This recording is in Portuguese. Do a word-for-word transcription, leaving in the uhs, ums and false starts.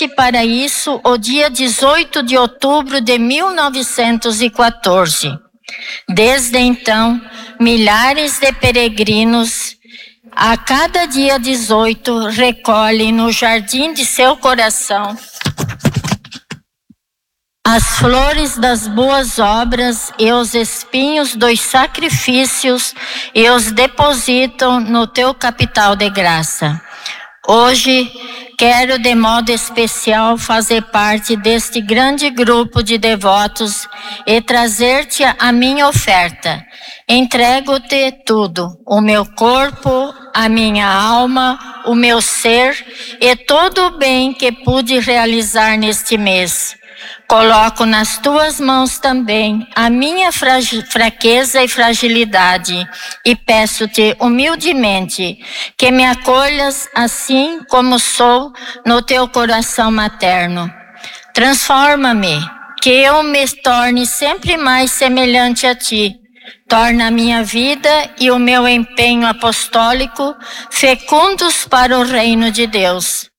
escolheste para isso o dia dezoito de outubro de mil novecentos e quatorze. Desde então, milhares de peregrinos a cada dia dezoito recolhem no jardim de seu coração as flores das boas obras e os espinhos dos sacrifícios e os depositam no teu capital de graça. Hoje, quero de modo especial fazer parte deste grande grupo de devotos e trazer-te a minha oferta. Entrego-te tudo, o meu corpo, a minha alma, o meu ser e todo o bem que pude realizar neste mês. Coloco nas tuas mãos também a minha fraqueza e fragilidade e peço-te humildemente que me acolhas assim como sou no teu coração materno. Transforma-me, que eu me torne sempre mais semelhante a ti. Torna a minha vida e o meu empenho apostólico fecundos para o reino de Deus.